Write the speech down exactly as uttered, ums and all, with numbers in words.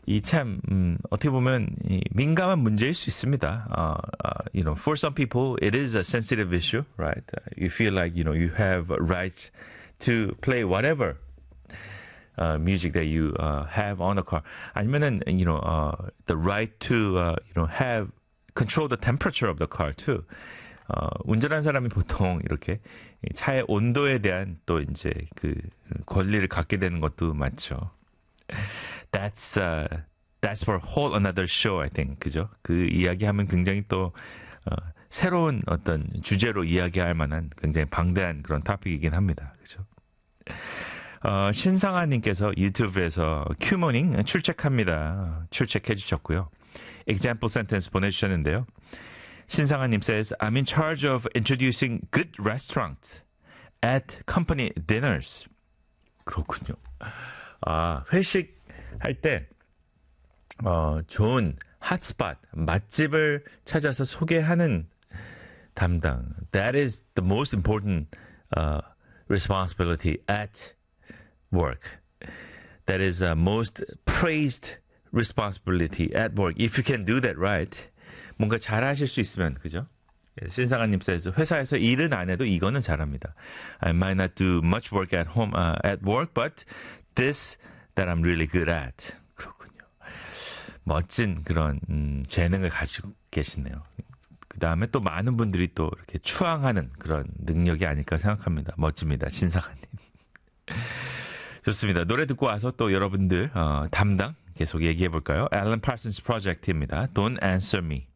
이 참, 음, 어떻게 보면 이 민감한 문제일 수 있습니다. Uh, uh, you know, for some people, it is a sensitive issue, right? Uh, you feel like, you know, you have rights to play whatever uh, music that you uh, have on the car. 아니면은, you know, uh, the right to, uh, you know, have control the temperature of the car too. 어, 운전하는 사람이 보통 이렇게 차의 온도에 대한 또 이제 그 권리를 갖게 되는 것도 많죠. That's uh, that's for a whole another show, I think. 그죠? 그 이야기하면 굉장히 또 어, 새로운 어떤 주제로 이야기할 만한 굉장히 방대한 그런 토픽이긴 합니다. 그죠? 어, 신상아님께서 유튜브에서 큐모닝 출첵합니다. 출첵해 주셨고요. example sentence 보내주셨는데요. 신상아님 says, I'm in charge of introducing good restaurants at company dinners. 그렇군요. 아, 회식할 때, 어, 좋은 핫스팟, 맛집을 찾아서 소개하는 담당. That is the most important uh, responsibility at work. That is the most praised responsibility at work. If you can do that right. 뭔가 잘하실 수 있으면, 그죠? 신상아님 says, 회사에서 일은 안 해도 이거는 잘합니다. I might not do much work at home, uh, at work, but this that I'm really good at. 그렇군요. 멋진 그런 음, 재능을 가지고 계시네요. 그 다음에 또 많은 분들이 또 이렇게 추앙하는 그런 능력이 아닐까 생각합니다. 멋집니다. 신상아님. 좋습니다. 노래 듣고 와서 또 여러분들 어, 담당 계속 얘기해 볼까요? Alan Parsons Project입니다. Don't Answer Me.